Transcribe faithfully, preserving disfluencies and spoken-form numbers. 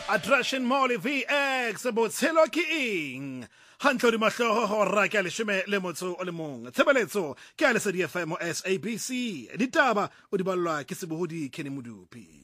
Attraction Molly V X botshelo ke eng hantlo di mahloho hora ke a leshome le motso o le mong tshebeletso ke a Lesedi F M S A B C ditaba o di ballwa ke Sebohodi Kenny Modupi.